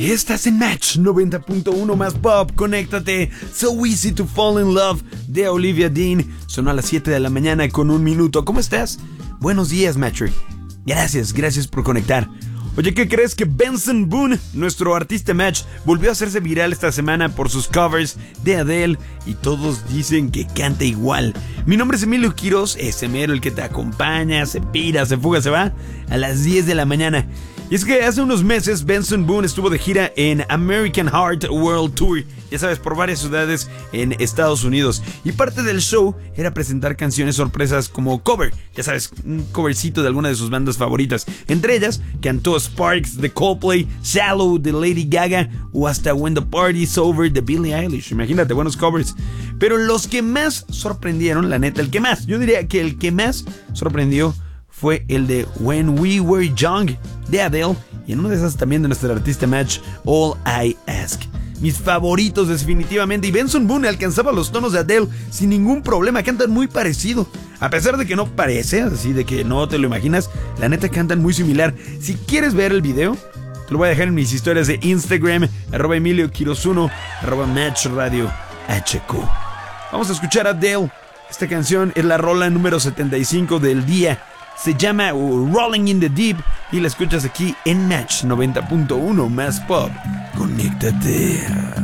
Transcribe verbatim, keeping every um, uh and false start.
Estás en Match noventa punto uno más pop, conéctate. So Easy to Fall in Love de Olivia Dean. Sonó a las siete de la mañana con un minuto. ¿Cómo estás? Buenos días, Matcher. Gracias, gracias por conectar. Oye, ¿qué crees? Que Benson Boone, nuestro artista Match, volvió a hacerse viral esta semana por sus covers de Adele y todos dicen que canta igual. Mi nombre es Emilio Quiroz, ese mero el que te acompaña, se pira, se fuga, se va a las diez de la mañana. Y es que hace unos meses Benson Boone estuvo de gira en American Heart World Tour, ya sabes, por varias ciudades en Estados Unidos. Y parte del show era presentar canciones sorpresas como cover, ya sabes, un covercito de alguna de sus bandas favoritas. Entre ellas, cantó Sparks de Coldplay, Shallow de Lady Gaga o hasta When the Party's Over de Billie Eilish. Imagínate, buenos covers. Pero los que más sorprendieron, la neta, el que más, yo diría que el que más sorprendió fue el de When We Were Young de Adele, y en una de esas también de nuestro artista Match, All I Ask. Mis favoritos definitivamente, y Benson Boone alcanzaba los tonos de Adele sin ningún problema, cantan muy parecido. A pesar de que no parece, así de que no te lo imaginas, la neta cantan muy similar. Si quieres ver el video, te lo voy a dejar en mis historias de Instagram, arroba Emilio Quiroz uno, arroba Match Radio H Q. Vamos a escuchar a Adele. Esta canción es la rola número setenta y cinco del día. Se llama Rolling in the Deep y la escuchas aquí en Match noventa punto uno más pop. Conéctate.